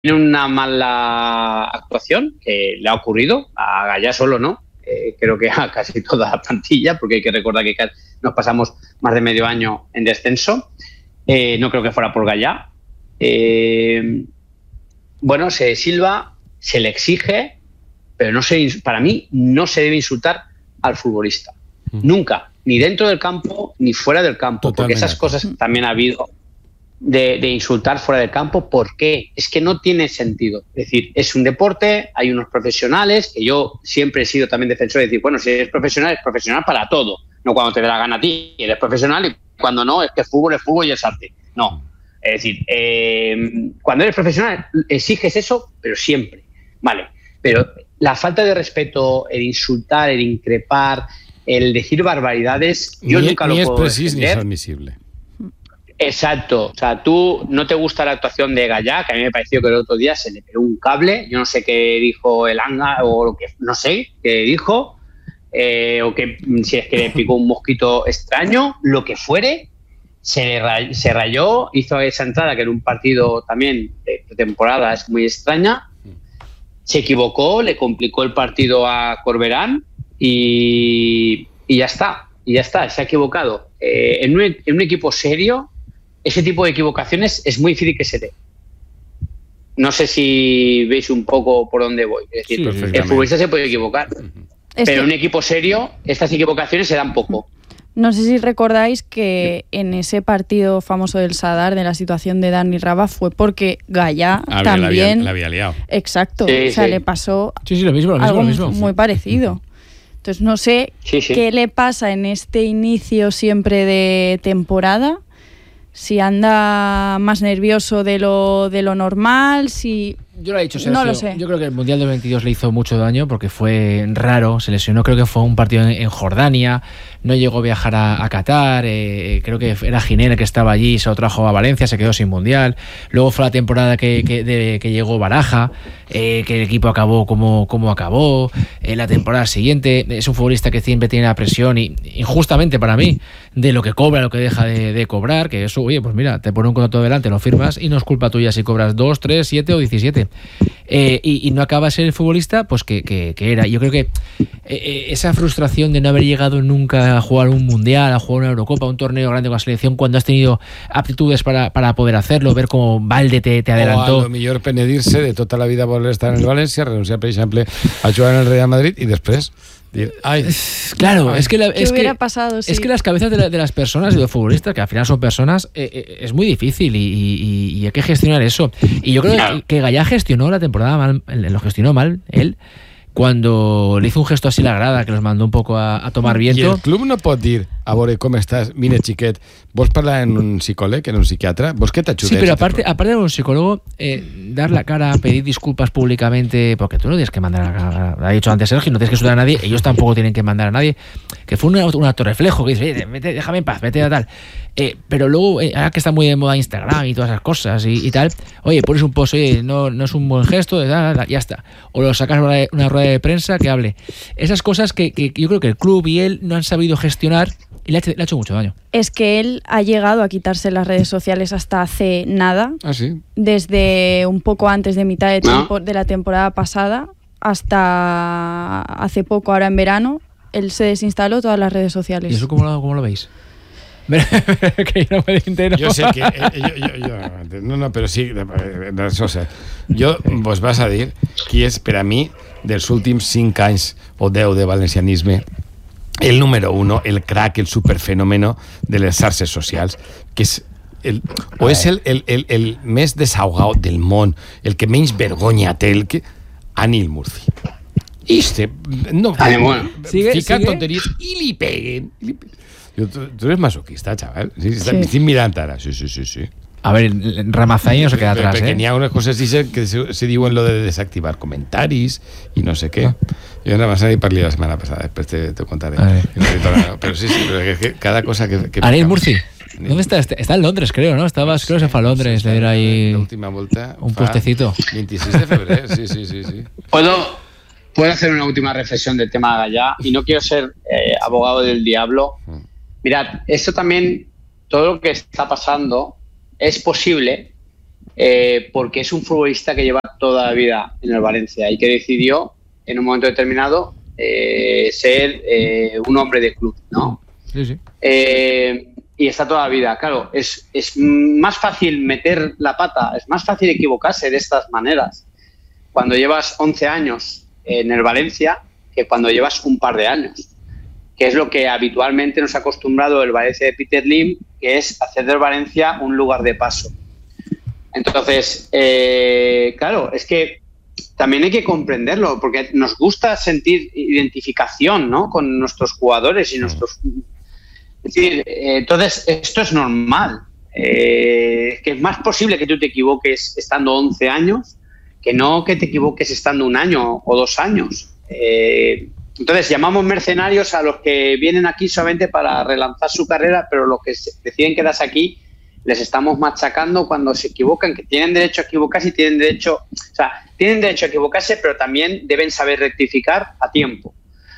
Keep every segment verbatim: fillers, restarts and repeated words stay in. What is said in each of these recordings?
una mala actuación que le ha ocurrido, a Gallá solo no, eh, creo que a casi toda la plantilla, porque hay que recordar que nos pasamos más de medio año en descenso. Eh, no creo que fuera por Gallá. Eh, bueno, se Silva se le exige, pero no se, para mí no se debe insultar al futbolista. Mm. Nunca, ni dentro del campo ni fuera del campo. Totalmente. Porque esas cosas también ha habido de, de insultar fuera del campo. ¿Por qué? Es que no tiene sentido. Es decir, es un deporte, hay unos profesionales, que yo siempre he sido también defensor de decir, bueno, si eres profesional, es profesional para todo. No cuando te dé la gana a ti, eres profesional, y cuando no, es que fútbol es fútbol y es arte. No. Es decir, eh, cuando eres profesional exiges eso, pero siempre. Vale. Pero la falta de respeto, el insultar, el increpar, el decir barbaridades, yo ni, nunca ni lo es puedo preciso defender. Ni es admisible. Exacto. O sea, tú no te gusta la actuación de Gallá, que a mí me pareció que el otro día se le pegó un cable. Yo no sé qué dijo el Anga o lo que no sé qué dijo, eh, o que si es que le picó un mosquito extraño, lo que fuere, se, le rayó, se rayó, hizo esa entrada que en un partido también de temporada es muy extraña. Se equivocó, le complicó el partido a Corberán y, y ya está, y ya está, se ha equivocado. Eh, en, un, en un equipo serio, ese tipo de equivocaciones es muy difícil que se dé. No sé si veis un poco por dónde voy. Es decir, sí, el futbolista se puede equivocar, es pero en que... un equipo serio estas equivocaciones se dan poco. No sé si recordáis que en ese partido famoso del Sadar, de la situación de Dani Raba, fue porque Gallá ah, también... La había, la había liado. Exacto, sí, o sea, sí. le pasó sí, sí, lo mismo, lo mismo, algo lo mismo. muy parecido. Entonces no sé sí, sí. qué le pasa en este inicio siempre de temporada, si anda más nervioso de lo, de lo normal, si... Yo lo he dicho, Sergio. No lo sé. Yo creo que el Mundial del veintidós le hizo mucho daño porque fue raro, se lesionó, creo que fue un partido en, en Jordania, no llegó a viajar a, a Qatar, eh, creo que era Ginés el que estaba allí, se lo trajo a Valencia, se quedó sin Mundial. Luego fue la temporada que, que, de, que llegó Baraja, eh, que el equipo acabó como, como acabó. En la temporada siguiente es un futbolista que siempre tiene la presión, y injustamente para mí, de lo que cobra, lo que deja de, de cobrar, que eso, oye, pues mira, te pone un contrato delante, lo firmas y no es culpa tuya si cobras dos, tres, siete o diecisiete. Eh, y, y no acaba de ser el futbolista pues que, que, que era. Yo creo que eh, esa frustración de no haber llegado nunca a jugar un mundial, a jugar una Eurocopa, un torneo grande con la selección, cuando has tenido aptitudes para, para poder hacerlo, ver cómo Valde te, te adelantó. O a lo millor penedir-se de tota la vida voler estar en el València, renunciar, per exemple, a jugar en el Real Madrid y después... Ay, claro, ay. es que la, ¿Qué es hubiera que, pasado? Sí. Es que las cabezas de, la, de las personas y de los futbolistas, que al final son personas, eh, eh, es muy difícil y, y, y hay que gestionar eso. Y yo creo que, que Gallá gestionó la temporada mal, lo gestionó mal él, cuando le hizo un gesto así a la grada que los mandó un poco a, a tomar viento. I el club no pot dir, a veure com estàs, mira xiquet, vols parlar en un psicòleg, en un psiquiatra, vols que t'ajudés? Sí, pero aparte, aparte de un psicólogo, eh, dar la cara, pedir disculpas públicamente, porque tú no tienes que mandar a, lo ha dicho antes Sergio, no tienes que insultar a nadie, ellos tampoco tienen que mandar a nadie, que fue un, un autorreflejo, que dice, vete, déjame en paz, vete a tal. Eh, pero luego, eh, ahora que está muy de moda Instagram y todas esas cosas y, y tal, oye, pones un post, oye, no, no es un buen gesto, da, da, da, ya está. O lo sacas una, una rueda de prensa que hable. Esas cosas que, que yo creo que el club y él no han sabido gestionar y le ha, le ha hecho mucho daño. Es que él ha llegado a quitarse las redes sociales hasta hace nada. ¿Ah, sí? Desde un poco antes de mitad de, tiempo, ¿No? de la temporada pasada hasta hace poco, ahora en verano, él se desinstaló todas las redes sociales. ¿Y eso cómo lo, cómo lo veis? Que yo no me entero. Jo sé que... Eh, jo, jo, jo, no, no, però sí... O sea, jo vos vas a dir qui és, per a mi, dels últims cinc anys o deu de valencianisme, el número uno, el crack, el superfenòmeno de les xarxes socials, que és el, o és el, el, el, el més desahogat del món, el que menys vergonya té, el que... Anil Murci. Este, no, Ay, bueno. ¿Sigue, fica sigue? tonteries i li peguen. Li peguen. Yo, tú, tú eres masoquista, chaval. Sí, sí. Sí. Me estoy mirando ahora. Sí, sí, sí, sí. A ver, Ramazani no se queda atrás, Porque ¿eh? n'hi ha unes coses que se, se diuen lo de desactivar comentaris i no sé què. Ah. Jo en Ramazani parli la setmana passada, després te, te contaré. Pero sí, sí, pero es que cada cosa que... que Anil Murci. ¿Dónde está? Está en Londres, creo, ¿no? Estaba, creo que se fue a Londres, le dieron ahí la última vuelta un puestecito. veintiséis de febrero, sí, sí, sí, sí. ¿Puedo, puedo hacer una última reflexión del tema de Gallá, y no quiero ser eh, abogado del diablo. Mirad, esto también, todo lo que está pasando, es posible eh, porque es un futbolista que lleva toda la vida en el Valencia y que decidió en un momento determinado eh, ser eh, un hombre de club, ¿no? Sí, sí. Eh, y está toda la vida. Claro, es, es más fácil meter la pata, es más fácil equivocarse de estas maneras cuando llevas once años en el Valencia que cuando llevas un par de años, que es lo que habitualmente nos ha acostumbrado el Valencia de Peter Lim, que es hacer del Valencia un lugar de paso. Entonces, eh, claro, es que también hay que comprenderlo, porque nos gusta sentir identificación, ¿no?, con nuestros jugadores y nuestros... Es decir, eh, entonces, esto es normal. Eh, que es más posible que tú te equivoques estando once años que no que te equivoques estando un año o dos años. Eh, entonces, llamamos mercenarios a los que vienen aquí solamente para relanzar su carrera, pero los que deciden quedarse aquí les estamos machacando cuando se equivocan, que tienen derecho a equivocarse y tienen derecho, o sea, tienen derecho a equivocarse, pero también deben saber rectificar a tiempo.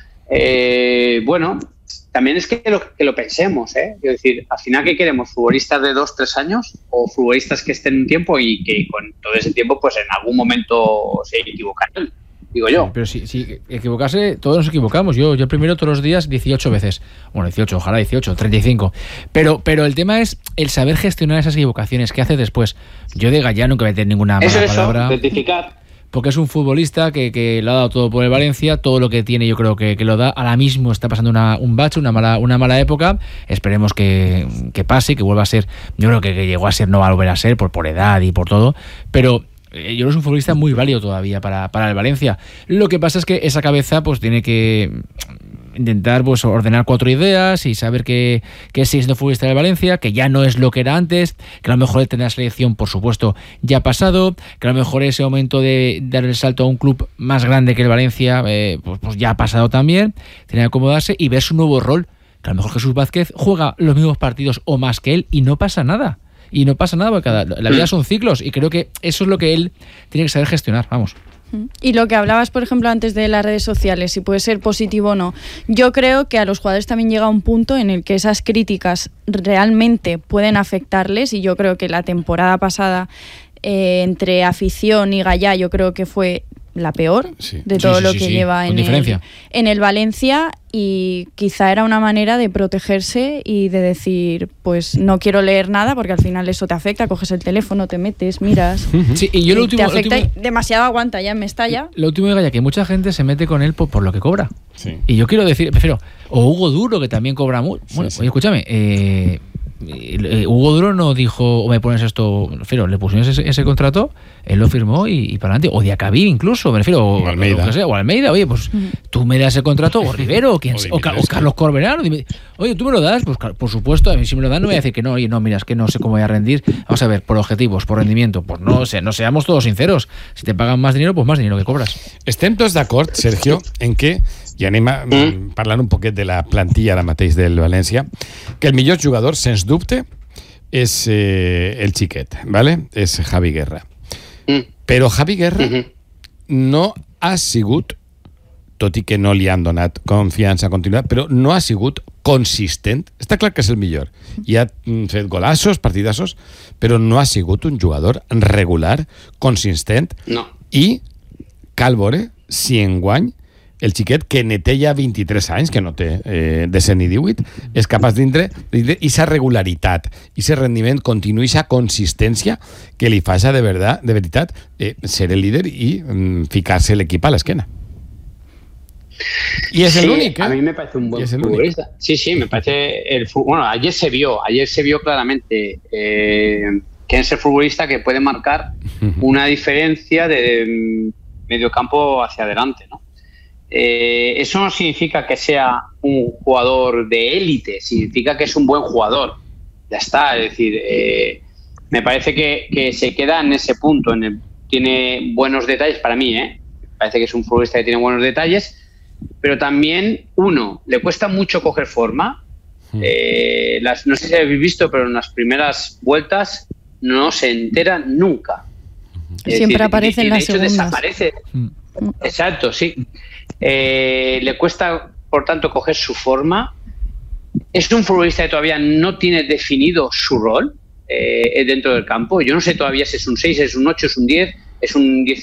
Eh, bueno, también es que lo, que lo pensemos, ¿eh? Es decir, al final, ¿qué queremos? ¿Futbolistas de dos, tres años? ¿O futbolistas que estén un tiempo y que con todo ese tiempo, pues en algún momento se equivocarán? Digo yo. Pero si, si equivocarse, todos nos equivocamos. Yo, yo primero todos los días dieciocho veces. Bueno, dieciocho, ojalá dieciocho, treinta y cinco. Pero, pero el tema es el saber gestionar esas equivocaciones. ¿Qué hace después? Yo de Gallá nunca voy a tener ninguna mala eso, eso, palabra. Rectificar. Porque es un futbolista que, que lo ha dado todo por el Valencia, todo lo que tiene yo creo que, que lo da. Ahora mismo está pasando una, un bache, una mala, una mala época. Esperemos que, que pase, que vuelva a ser. Yo creo que, que llegó a ser, no va a volver a ser por, por edad y por todo. Pero yo creo que es un futbolista muy válido todavía para, para el Valencia. Lo que pasa es que esa cabeza pues tiene que intentar pues ordenar cuatro ideas y saber que, que sigue siendo futbolista del Valencia, que ya no es lo que era antes, que a lo mejor el tener la selección, por supuesto, ya ha pasado, que a lo mejor ese momento de dar el salto a un club más grande que el Valencia, eh, pues, pues ya ha pasado también, tiene que acomodarse y ver su nuevo rol, que a lo mejor Jesús Vázquez juega los mismos partidos o más que él y no pasa nada. Y no pasa nada, porque cada, la vida son ciclos y creo que eso es lo que él tiene que saber gestionar, vamos. Y lo que hablabas, por ejemplo, antes de las redes sociales, si puede ser positivo o no, yo creo que a los jugadores también llega un punto en el que esas críticas realmente pueden afectarles, y yo creo que la temporada pasada eh, entre afición y Gallá yo creo que fue la peor sí. de todo sí, sí, lo sí, que sí. lleva en el, en el Valencia, y quizá era una manera de protegerse y de decir, pues no quiero leer nada porque al final eso te afecta, coges el teléfono, te metes, miras, sí, y yo lo último, te afecta, lo último, demasiado aguanta, ya me estalla. Lo último de Gallá, que mucha gente se mete con él por, por lo que cobra. Sí. Y yo quiero decir, prefiero, o Hugo Duro, que también cobra mucho. Bueno, sí, sí. Oye, escúchame, eh, eh, Hugo Duro no dijo, o me pones esto, me refiero, le pusimos ese, ese contrato, él lo firmó y, y para adelante, o Diacabí incluso, me refiero, o, o Almeida, o, sea, o Almeida, oye, pues uh-huh. tú me das el contrato, o Rivero, o, quien, o, o, o Carlos Corberán, oye, tú me lo das, pues por supuesto, a mí si me lo dan no voy a decir que no, oye, no, mira, es que no sé cómo voy a rendir, vamos a ver, por objetivos, por rendimiento, pues no sé, no seamos todos sinceros, si te pagan más dinero, pues más dinero que cobras. Estem tots d'acord, Sergio, en que, i anem a, mm. parlant un poquet de la plantilla ara mateix del València, que el millor jugador, sens dubte, és eh, el xiquet, ¿vale? És Javi Guerra. Mm. Però Javi Guerra mm-hmm. no ha sigut, tot i que no li han donat confiança continuada, però no ha sigut consistent. Està clar que és el millor. I ha fet golassos, partidassos, però no ha sigut un jugador regular, consistent. No. I cal veure si enguany el xiquet, que ne té ja vint-i-tres anys, que no té eh, disset ni divuit, és capaç d'indre d'aquesta regularitat, aquest rendiment continu, aquesta consistència que li fa de, verdad, de veritat eh, ser el líder i mm, ficar-se l'equip a l'esquena. Y es sí, el único. ¿eh? A mí me parece un buen futbolista. Sí, sí, me parece el bueno, ayer se vio, ayer se vio claramente eh, que es el futbolista que puede marcar una diferencia de mediocampo hacia adelante, ¿no? Eh, eso no significa que sea un jugador de élite, significa que es un buen jugador. Ya está, es decir, eh, me parece que, que se queda en ese punto. En el, tiene buenos detalles para mí, ¿eh? Me parece que es un futbolista que tiene buenos detalles, pero también, uno, le cuesta mucho coger forma. Eh, las, no sé si habéis visto, pero en las primeras vueltas no se entera nunca. Es Siempre decir, aparece y, y en de las hecho segundas. Desaparece. Exacto, sí. Eh, le cuesta, por tanto, coger su forma. Es un futbolista que todavía no tiene definido su rol. eh, dentro del campo. Yo no sé todavía si es un seis, es un ocho, es un diez, es un diez,